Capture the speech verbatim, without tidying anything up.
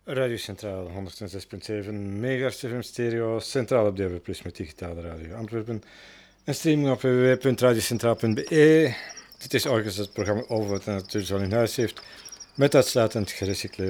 Radio Centraal, honderdzes punt zeven megahertz F M stereo, centraal op D A B plus met digitale radio Antwerpen. En streaming op w w w punt radiocentraal punt b e. Dit is overigens het programma over wat de natuur zo in huis heeft, met uitsluitend gerecycleerd